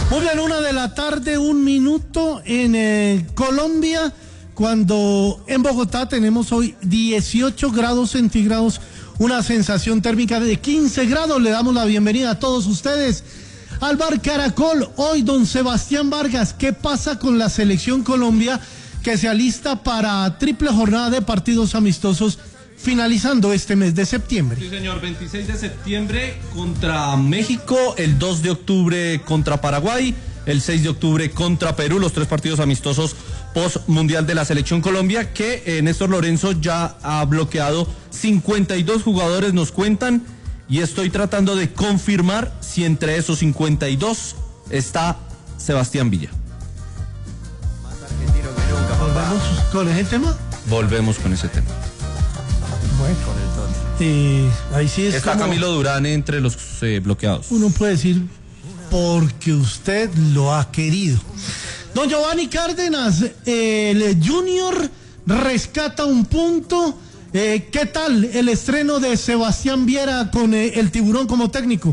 Muy bien, 1:00 p.m, 1 minuto en Colombia, cuando en Bogotá tenemos hoy 18 grados centígrados, una sensación térmica de 15 grados. Le damos la bienvenida a todos ustedes al Bar Caracol. Hoy, don Sebastián Vargas, ¿qué pasa con la selección Colombia que se alista para triple jornada de partidos amistosos finalizando este mes de septiembre? Sí, señor, 26 de septiembre contra México, el 2 de octubre contra Paraguay, el 6 de octubre contra Perú, los 3 partidos amistosos post-mundial de la selección Colombia, que Néstor Lorenzo ya ha bloqueado 52 jugadores, nos cuentan, y estoy tratando de confirmar si entre esos 52 está Sebastián Villa. ¿Volvemos con ese tema? Volvemos con ese tema. Bueno, ahí sí está como Camilo Durán entre los bloqueados. Uno puede decir, porque usted lo ha querido. Don Giovanni Cárdenas, el Junior rescata un punto. ¿Qué tal el estreno de Sebastián Viera con el Tiburón como técnico?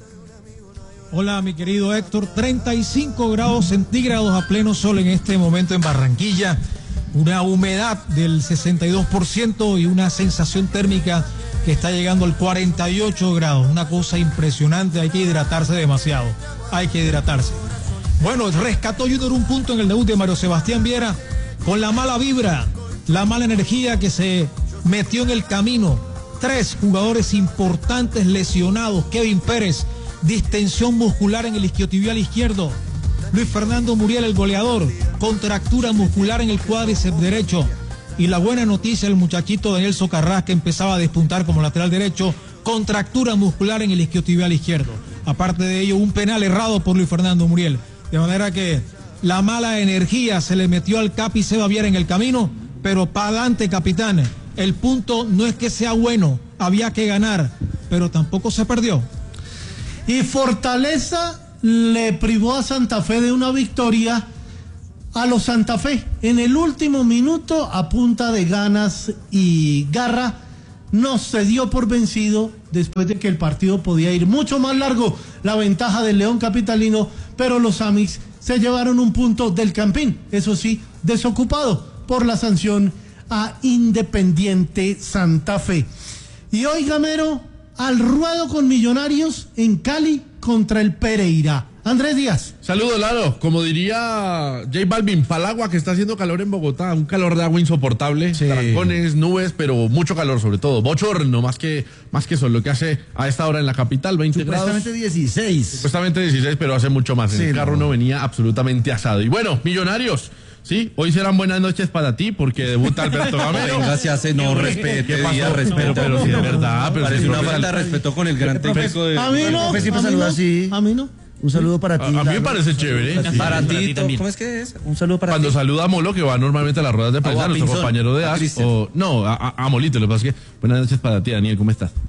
Hola, mi querido Héctor. 35 grados centígrados a pleno sol en este momento en Barranquilla. Una humedad del 62% y una sensación térmica que está llegando al 48 grados. Una cosa impresionante. Hay que hidratarse demasiado. Hay que hidratarse. Bueno, rescató Junior un punto en el debut de Mario Sebastián Viera con la mala vibra, la mala energía que se metió en el camino. 3 jugadores importantes lesionados. Kevin Pérez, distensión muscular en el isquiotibial izquierdo. Luis Fernando Muriel, el goleador, contractura muscular en el cuádriceps derecho. Y la buena noticia, el muchachito Daniel Socarrás, que empezaba a despuntar como lateral derecho, contractura muscular en el isquiotibial izquierdo. Aparte de ello, un penal errado por Luis Fernando Muriel. De manera que la mala energía se le metió al Capi Seba Viera en el camino, pero para adelante, capitán. El punto no es que sea bueno, había que ganar, pero tampoco se perdió. Y Fortaleza le privó a Santa Fe de una victoria a los Santa Fe. En el último minuto, a punta de ganas y garra, no se dio por vencido después de que el partido podía ir mucho más largo. La ventaja del León Capitalino, pero los Amis se llevaron un punto del Campín, eso sí, desocupado por la sanción a Independiente Santa Fe. Y hoy, Gamero, al ruedo con Millonarios en Cali contra el Pereira. Andrés Díaz. Saludos, Lalo. Como diría J Balvin, palagua, que está haciendo calor en Bogotá, un calor de agua insoportable, sí. Trancones, nubes, pero mucho calor sobre todo, bochorno, más que sol, lo que hace a esta hora en la capital, 20 grados. Supuestamente 16. Supuestamente 16, pero hace mucho más. En el carro no venía absolutamente asado. Y bueno, Millonarios. Sí, hoy serán buenas noches para ti porque debuta Alberto Gamero. Venga, se hace, no respete, respeto, pero sí, de verdad. Pero parece una falta de respeto con el gran técnico de... A mí no, a mí no. Un saludo para ti. A mí me parece chévere. Para ti también. ¿Cómo es que es? Un saludo para ti. Cuando saluda a Molo, que va normalmente a las ruedas de prensa, nuestro compañero de AS, a Molito, lo que pasa es que buenas noches para ti, Daniel, ¿cómo estás?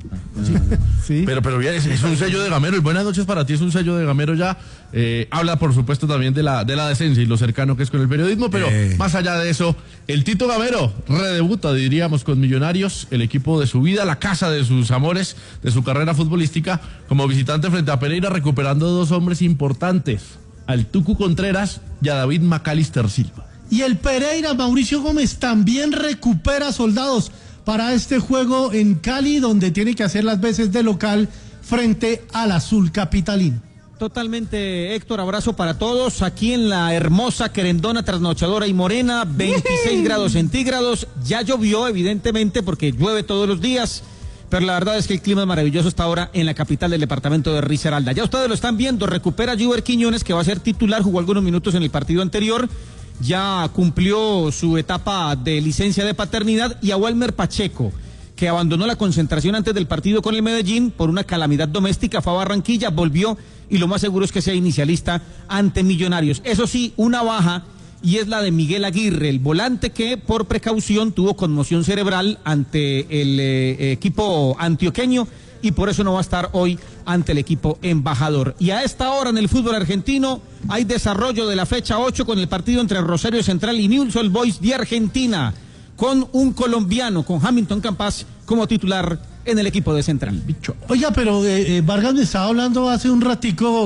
Sí. Pero bien, es un sello de Gamero, y buenas noches para ti es un sello de Gamero ya. Habla, por supuesto, también de la decencia y lo cercano que es con el periodismo, pero más allá de eso, el Tito Gamero redebuta, diríamos, con Millonarios, el equipo de su vida, la casa de sus amores, de su carrera futbolística, como visitante frente a Pereira, recuperando 2 hombres importantes, al Tucu Contreras y a David Macalister Silva. Y el Pereira, Mauricio Gómez, también recupera soldados para este juego en Cali, donde tiene que hacer las veces de local frente al Azul Capitalino. Totalmente, Héctor, abrazo para todos. Aquí en la hermosa querendona, trasnochadora y morena, 26 grados centígrados. Ya llovió, evidentemente, porque llueve todos los días, pero la verdad es que el clima es maravilloso hasta ahora en la capital del departamento de Risaralda. Ya ustedes lo están viendo, recupera Juber Quiñones, que va a ser titular, jugó algunos minutos en el partido anterior, ya cumplió su etapa de licencia de paternidad, y a Walmer Pacheco, que abandonó la concentración antes del partido con el Medellín por una calamidad doméstica, fue a Barranquilla, volvió, y lo más seguro es que sea inicialista ante Millonarios. Eso sí, una baja, y es la de Miguel Aguirre, el volante que por precaución tuvo conmoción cerebral ante el equipo antioqueño, y por eso no va a estar hoy ante el equipo embajador. Y a esta hora en el fútbol argentino hay desarrollo de la fecha 8 con el partido entre Rosario Central y Newell's Old Boys de Argentina, con un colombiano, con Hamilton Campas como titular en el equipo de Central. Oiga, pero Vargas me estaba hablando hace un ratico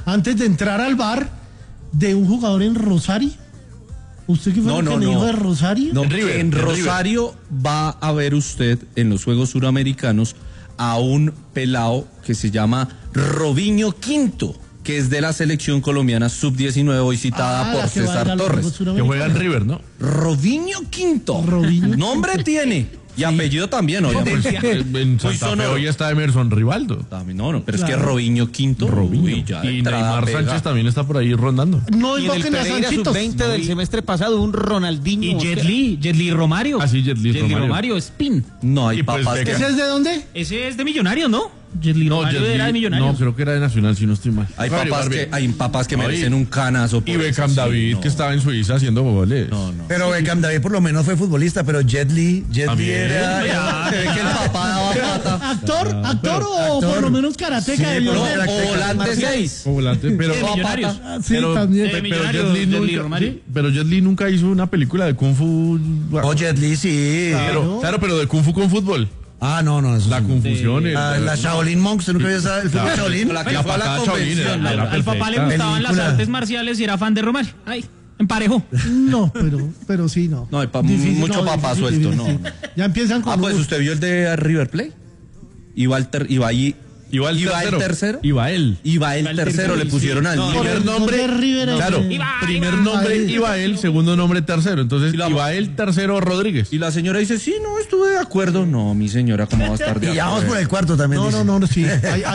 antes de entrar al bar de un jugador en Rosario. ¿Usted qué fue lo que me dijo de Rosario? No, en Rosario va a ver usted en los Juegos Suramericanos a un pelao que se llama Robinho Quinto, que es de la selección colombiana sub-19, hoy citada por César Torres. Que juega en River, ¿no? Robinho Quinto. Nombre tiene. Y apellido también, ¿no? Pues, en Santa Fe hoy está Emerson Rivaldo. No, pero es que Robinho Quinto. Robinho. Y Neymar Sánchez también está por ahí rondando. No, y en el Pereira sub-20 del semestre pasado, un Ronaldinho. Y Jet Li Romario. Ah, sí, Jet Li Romario, Spin. No, hay pues, papás. ¿Ese es de dónde? Ese es de Millonarios, ¿no? Jet Li Romario era de Millonarios. No, creo que era de Nacional, si no estoy mal. Hay papás que merecen un canazo. Y Beckham David, que estaba en Suiza haciendo goles. Pero Beckham David por lo menos fue futbolista, pero Jet Li era... Se ve que el papá daba plata. ¿Actor o por lo menos karateca? Sí, o volante 6. O volante, pero... Millonarios. Sí, también. Pero Jet Li nunca hizo una película de Kung Fu. Oh, Jet Li, sí. Claro, pero de Kung Fu con fútbol. Ah, no. La confusión. La Shaolin Monks, ¿usted nunca vio el fútbol Shaolin? Al papá le gustaban las artes marciales y era fan de Romario. Ay, emparejó. No, pero sí, no. No, hay mucho papá suelto, no. Ya empiezan con... pues usted vio el de River Plate. Iba el tercero. Iba el tercero, le pusieron al primer nombre. Claro, primer nombre Ibael, segundo nombre tercero. Entonces, Ibael tercero Rodríguez. Y la señora dice, sí, no, estuve de acuerdo. No, mi señora, ¿cómo va a estar de acuerdo? Y ya vamos por el cuarto también. No, sí.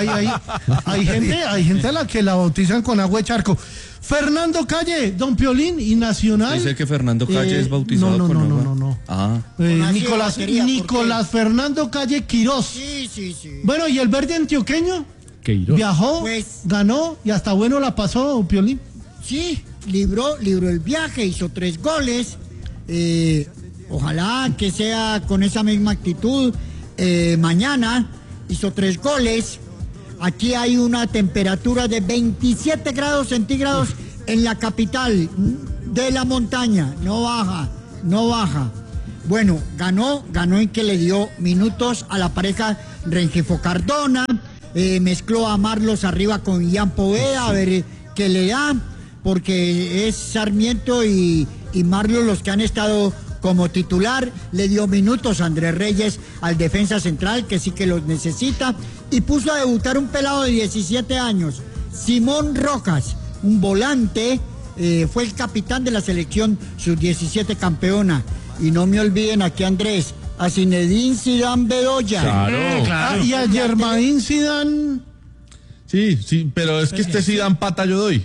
Hay gente a la que la bautizan con agua de charco. Fernando Calle, Don Piolín y Nacional. Dice que Fernando Calle es bautizado con agua. No. Ah. Nicolás Fernando Calle Quirós. Sí. Bueno, ¿y el verde antioqueño? Queiroz. Viajó, Pues, ganó y hasta bueno la pasó, Piolín. Sí, libró el viaje, hizo 3 goles. Ojalá que sea con esa misma actitud. Mañana hizo 3 goles. Aquí hay una temperatura de 27 grados centígrados en la capital de la montaña. No baja. Bueno, ganó en que le dio minutos a la pareja Rengifo Cardona. Mezcló a Marlos arriba con Ian Poveda, a ver qué le da, porque es Sarmiento y Marlos los que han estado como titular. Le dio minutos a Andrés Reyes, al defensa central, que sí que los necesita, y puso a debutar un pelado de 17 años, Simón Rojas, un volante, fue el capitán de la selección sub-17 campeona. Y no me olviden aquí, Andrés, a Zinedine Zidane Bedoya. Claro. Y a Germain Zidane. Sí, pero es que este Zidane pata yo doy.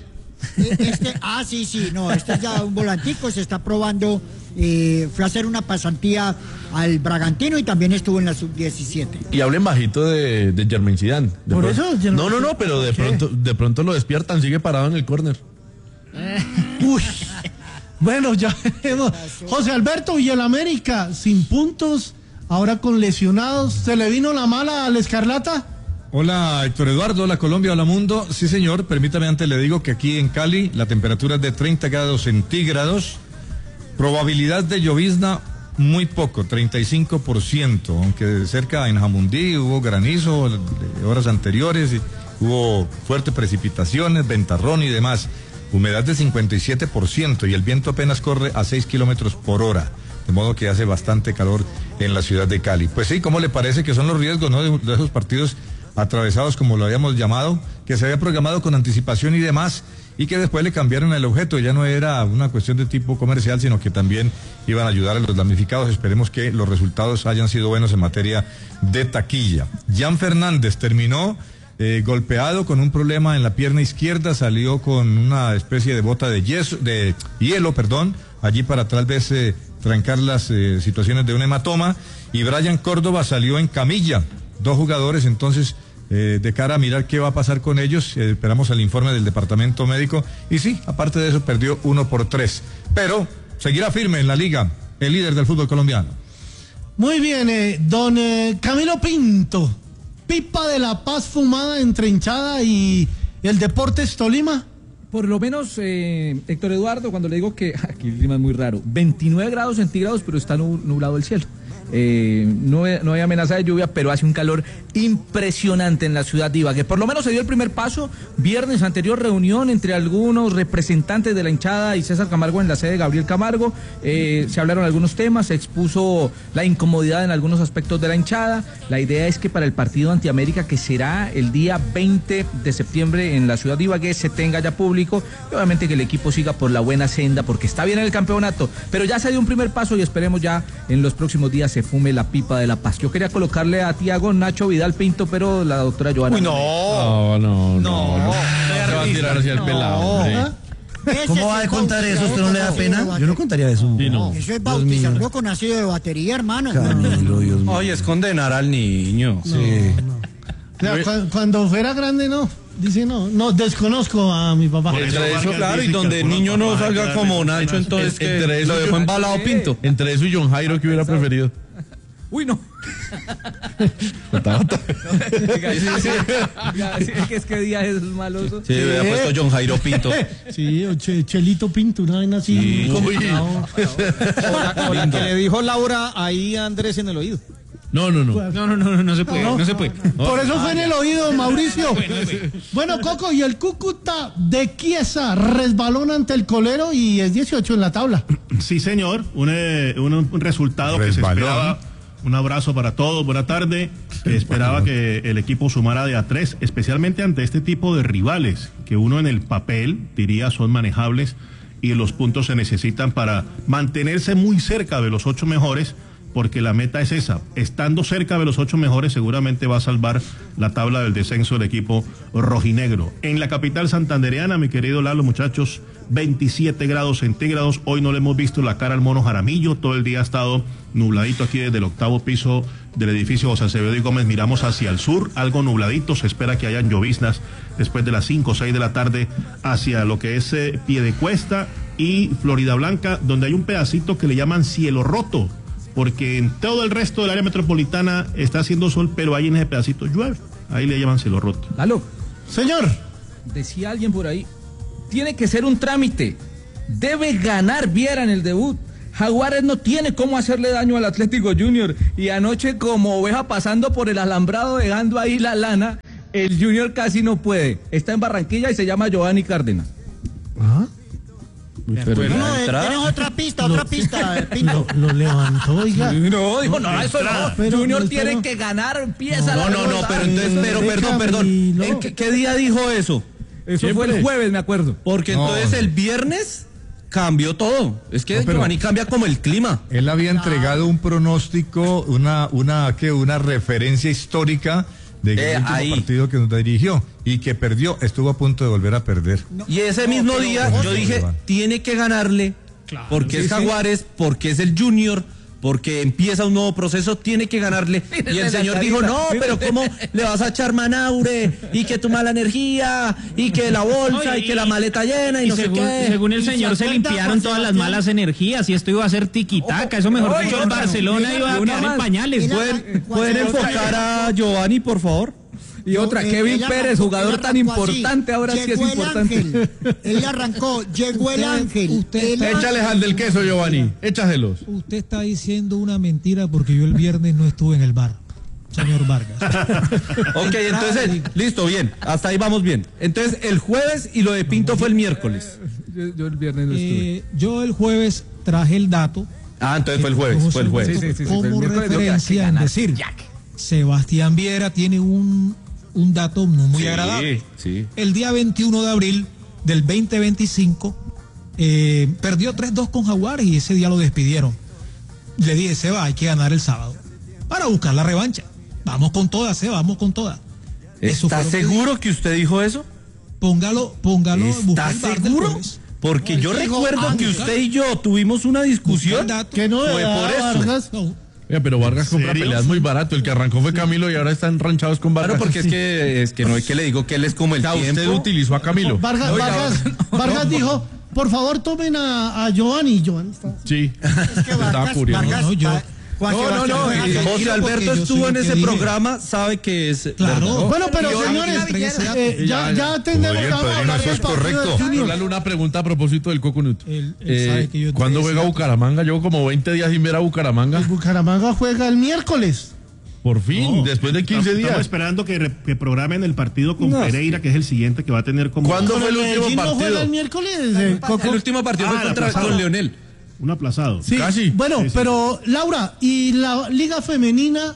Este es ya un volantico, se está probando. Fue a hacer una pasantía al Bragantino y también estuvo en la sub-17. Y hablen bajito de Germain Zidane. Por eso. No, pero de pronto lo despiertan, sigue parado en el córner. Uy. Bueno, ya veremos. José Alberto y el América sin puntos, ahora con lesionados. ¿Se le vino la mala al Escarlata? Hola Héctor Eduardo, hola Colombia, hola mundo. Sí señor, permítame antes le digo que aquí en Cali la temperatura es de 30 grados centígrados. Probabilidad de llovizna muy poco, 35%, aunque cerca en Jamundí hubo granizo de horas anteriores, y hubo fuertes precipitaciones, ventarrón y demás. Humedad de 57% y el viento apenas corre a 6 kilómetros por hora, de modo que hace bastante calor en la ciudad de Cali. Pues sí, ¿cómo le parece que son los riesgos, no, de esos partidos atravesados, como lo habíamos llamado, que se había programado con anticipación y demás, y que después le cambiaron el objeto? Ya no era una cuestión de tipo comercial, sino que también iban a ayudar a los damnificados. Esperemos que los resultados hayan sido buenos en materia de taquilla. Jan Fernández terminó golpeado con un problema en la pierna izquierda, salió con una especie de bota de hielo, allí para tal vez trancar las situaciones de un hematoma, y Brian Córdoba salió en camilla. 2 jugadores entonces de cara a mirar qué va a pasar con ellos. Esperamos el informe del departamento médico, y sí, aparte de eso perdió 1-3, pero seguirá firme en la liga, el líder del fútbol colombiano. Muy bien, don Camilo Pinto, pipa de la paz fumada entre hinchada y el Deportes Tolima. Por lo menos, Héctor Eduardo, cuando le digo que aquí el clima es muy raro, 29 grados centígrados, pero está nublado el cielo. no hay amenaza de lluvia, pero hace un calor impresionante en la ciudad de Ibagué. Por lo menos se dio el primer paso. Viernes anterior, reunión entre algunos representantes de la hinchada y César Camargo en la sede de Gabriel Camargo. Se hablaron algunos temas, se expuso la incomodidad en algunos aspectos de la hinchada. La idea es que para el partido ante América, que será el día 20 de septiembre en la ciudad de Ibagué, se tenga ya público y obviamente que el equipo siga por la buena senda, porque está bien en el campeonato, pero ya se dio un primer paso y esperemos ya en los próximos días se fume la pipa de la paz. Yo quería colocarle a Tiago Nacho Vidal Pinto, pero la doctora Joana... Uy, no va a tirar hacia el pelado. ¿Cómo va a contar eso? ¿Usted no le da pena? Yo no contaría eso. Sí, no. Eso es bautizarlo con ácido de batería, hermano. Camilo, Dios mío. Oye, es condenar al niño. Sí. O sea, cuando fuera grande, no. Dice, no, desconozco a mi papá. Entre eso, claro, y donde el niño no salga como Nacho, entonces que lo dejó embalado Pinto. Entre eso y John Jairo, ¿qué hubiera preferido? Uy, no. Es que día es maloso. Sí, hubiera puesto John Jairo Pinto. Sí, o Chelito Pinto, una vaina así. Sí. O la que le dijo Laura ahí a Andrés en el oído. No No se puede, no se puede. Por eso fue en el oído, Mauricio. Bueno, Coco, y el Cúcuta de Chiesa resbalón ante el Colero y es 18 en la tabla. Sí, señor, un resultado que se esperaba. Un abrazo para todos, buena tarde. Esperaba que el equipo sumara de a 3, especialmente ante este tipo de rivales, que uno en el papel diría son manejables y los puntos se necesitan para mantenerse muy cerca de los 8 mejores, porque la meta es esa. Estando cerca de los 8 mejores, seguramente va a salvar la tabla del descenso del equipo rojinegro. En la capital santandereana, mi querido Lalo, muchachos, 27 grados centígrados. Hoy no le hemos visto la cara al mono Jaramillo. Todo el día ha estado nubladito aquí desde el 8º piso del edificio José Acevedo y Gómez. Miramos hacia el sur, algo nubladito. Se espera que hayan lloviznas después de las 5 o 6 de la tarde hacia lo que es Piedecuesta y Florida Blanca, donde hay un pedacito que le llaman cielo roto, porque en todo el resto del área metropolitana está haciendo sol, pero ahí en ese pedacito llueve. Ahí le llaman cielo roto. Lalo. Señor. Decía alguien por ahí, tiene que ser un trámite. Debe ganar Viera en el debut. Jaguares no tiene cómo hacerle daño al Atlético Junior. Y anoche, como oveja pasando por el alambrado, dejando ahí la lana, el Junior casi no puede. Está en Barranquilla y se llama Giovanni Cárdenas. ¿Ah? Tienes otra pista, Pinto. Lo levantó, oiga. No, dijo, no, eso no. Pero Junior tiene que ganar, empieza la pero entonces, perdón. ¿En qué día dijo eso? Eso fue el jueves, me acuerdo. Porque entonces el viernes cambió todo. Es que Giovanni cambia como el clima. Él había entregado un pronóstico, una referencia histórica del último partido que nos dirigió y que perdió, estuvo a punto de volver a perder. Y ese mismo día yo dije, tiene que ganarle, porque es Jaguares, porque es el Junior, porque empieza un nuevo proceso, tiene que ganarle. Y el señor dijo, no, pero ¿cómo le vas a echar Manaure? Y que tu mala energía, y que la bolsa, y que la maleta llena, y no sé qué. Según el señor se limpiaron todas las malas energías, y esto iba a ser tiquitaca. Eso mejor dicho, el Barcelona iba a quedar en pañales. ¿Pueden enfocar a Giovanni, por favor? Y otra, Kevin Pérez, jugador tan importante, ahora sí es importante. Él arrancó, llegó el ángel. Échales al del queso, Giovanni, échaselos. Usted está diciendo una mentira porque yo el viernes no estuve en el bar, señor Vargas. Ok, entonces, listo, bien, hasta ahí vamos bien. Entonces, el jueves y lo de Pinto fue el miércoles. Yo el viernes no estuve. Yo el jueves traje el dato. Entonces fue el jueves, Sí, como referencia en decir, Sebastián Viera tiene un dato muy agradable. Sí. El día 21 de abril del 2025 perdió 3-2 con Jaguares y ese día lo despidieron. Le dije, Seba, hay que ganar el sábado para buscar la revancha. Vamos con todas, Seba, vamos con todas. ¿Está seguro que usted dijo eso? Póngalo. ¿Está seguro? Porque yo recuerdo que usted y yo tuvimos una discusión que no fue por eso. Vargas. No. Mira, pero Vargas compra peleas muy barato. El que arrancó fue Camilo y ahora están ranchados con Vargas. Claro, porque es que no es que le digo que él es como el tiempo. Usted utilizó a Camilo. Vargas dijo, por favor tomen a Giovanni. Giovanni está... Sí. Es que Vargas No. José Alberto estuvo en ese programa, sabe que es. Claro. Bueno, pero señores, ya atendemos. Eso es correcto. Darle una pregunta a propósito del Coconut. ¿Cuándo juega Bucaramanga? Llevo como 20 días sin ver a Bucaramanga. Bucaramanga juega el miércoles. Por fin, después de 15 días. Estamos esperando que programen el partido con Pereira, que es el siguiente que va a tener como... ¿Cuándo fue el último partido? ¿Juega el miércoles? El último partido fue con Leonel. Un aplazado. Sí, casi. Bueno, sí. Pero Laura, y la Liga Femenina,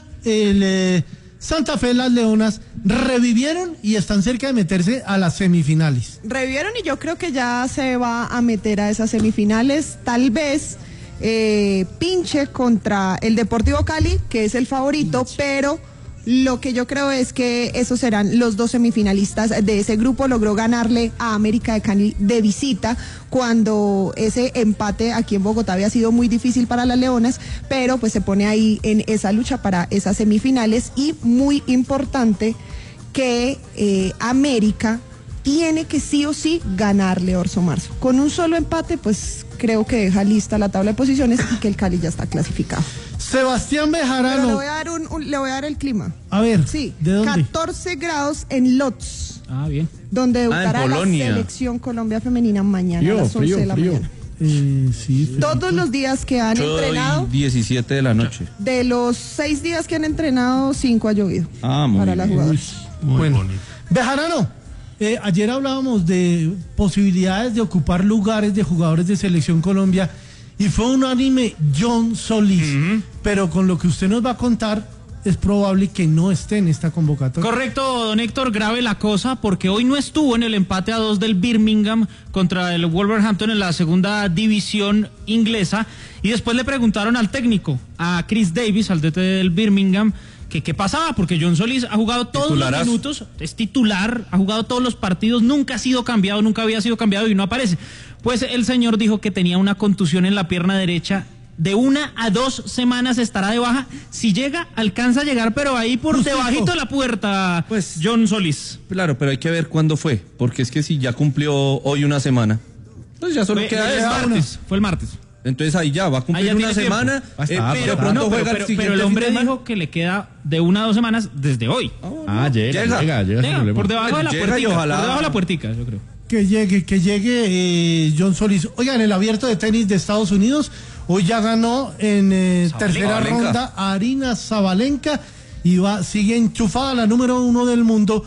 Santa Fe, las Leonas, revivieron y están cerca de meterse a las semifinales. Revivieron y yo creo que ya se va a meter a esas semifinales, tal vez... pinche contra el Deportivo Cali, que es el favorito, pero lo que yo creo es que esos serán los dos semifinalistas de ese grupo. Logró ganarle a América de Cali de visita cuando ese empate aquí en Bogotá había sido muy difícil para las Leonas, pero pues se pone ahí en esa lucha para esas semifinales. Y muy importante que América tiene que sí o sí ganarle a Orso Marzo. Con un solo empate, pues creo que deja lista la tabla de posiciones y que el Cali ya está clasificado. Sebastián Bejarano. Pero le voy a dar el clima. A ver, sí, ¿de dónde? 14 grados en Lodz. Ah, bien. Donde debutará la selección Colombia femenina mañana a las 11 de la mañana. Sí, todos los días que han entrenado, 17 de la noche. De los 6 días que han entrenado, 5 ha llovido. Para las jugadoras. Muy bonito. Bejarano. Ayer hablábamos de posibilidades de ocupar lugares de jugadores de Selección Colombia y fue unánime John Solís, pero con lo que usted nos va a contar es probable que no esté en esta convocatoria. Correcto, don Héctor, grave la cosa porque hoy no estuvo en el empate a 2 del Birmingham contra el Wolverhampton en la segunda división inglesa y después le preguntaron al técnico, a Chris Davis, al DT del Birmingham, ¿qué pasaba? Porque John Solís ha jugado todos los minutos, es titular, ha jugado todos los partidos, nunca ha sido cambiado, nunca había sido cambiado y no aparece. Pues el señor dijo que tenía una contusión en la pierna derecha, de 1 a 2 semanas estará de baja. Si llega, alcanza a llegar, pero ahí por debajito de la puerta, pues John Solís. Claro, pero hay que ver cuándo fue, porque es que si ya cumplió hoy una semana, pues ya solo queda fue el martes. Entonces ahí ya va a cumplir una semana, pero el hombre dijo que le queda de 1 a 2 semanas desde hoy. Llega por debajo de la puertica, por debajo de la puertica, yo creo. Que llegue John Solís. Oigan, el abierto de tenis de Estados Unidos, hoy ya ganó en tercera ronda Aryna Sabalenka y sigue enchufada la número 1 del mundo.